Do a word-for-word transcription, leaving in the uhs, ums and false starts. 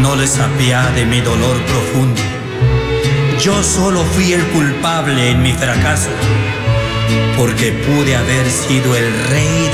no les apiade mi dolor profundo. Yo solo fui el culpable en mi fracaso, porque pude haber sido el rey